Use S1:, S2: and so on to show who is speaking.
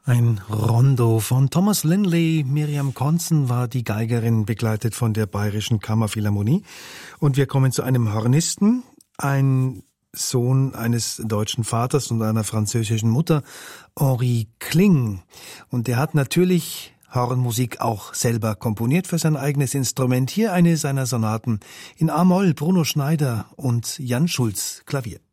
S1: Ein Rondo von Thomas Linley. Miriam Konzen war die Geigerin, begleitet von der Bayerischen Kammerphilharmonie. Und wir kommen zu einem Hornisten, ein Sohn eines deutschen Vaters und einer französischen Mutter, Henri Kling. Und der hat natürlich Hornmusik auch selber komponiert für sein eigenes Instrument. Hier eine seiner Sonaten in A-Moll, Bruno Schneider und Jan Schulz, Klavier.